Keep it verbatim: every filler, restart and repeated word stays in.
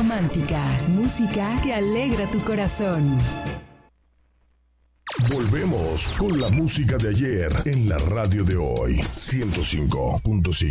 romántica, música que alegra tu corazón. Volvemos con la música de ayer en la radio de hoy, ciento cinco punto cinco.